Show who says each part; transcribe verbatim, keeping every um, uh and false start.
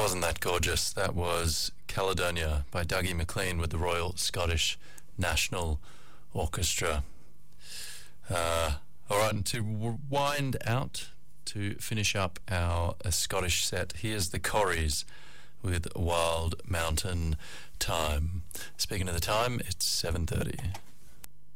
Speaker 1: Wasn't that gorgeous? That was Caledonia by Dougie MacLean with the Royal Scottish National Orchestra. Uh, all right, and to w- wind out, to finish up our uh, Scottish set, here's the Corries with Wild Mountain Time. Speaking of the time, it's seven thirty.